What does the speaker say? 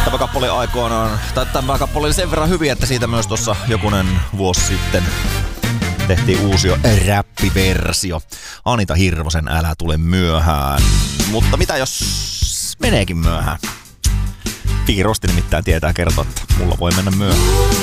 Tämä kappale aikoinaan, tai tämä kappale oli sen verran hyviä, että siitä myös tuossa jokunen vuosi sitten tehtiin uusi räppiversio. Anita Hirvosen Älä tule myöhään. Mutta mitä jos meneekin myöhään? Fiki Rosti nimittäin tietää kertoa, että mulla voi mennä myöhään.